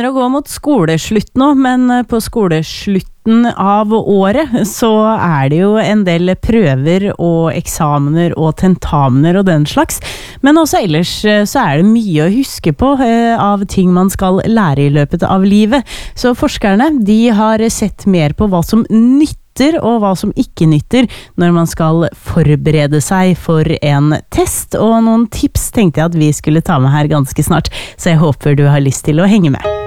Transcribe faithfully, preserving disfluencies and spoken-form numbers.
begynner å gå mot skoleslutt nå, men på skoleslutten av året så er det jo en del prøver og eksamener og tentamener og den slags. Men også ellers så er det mye å huske på eh, av ting man skal lære i løpet av livet. Så forskerne, de har sett mer på hva som nytter og hva som ikke nytter når man skal forberede seg for en test, og noen tips tenkte jeg at vi skulle ta med her ganske snart, så jeg håper du har lyst til å henge med.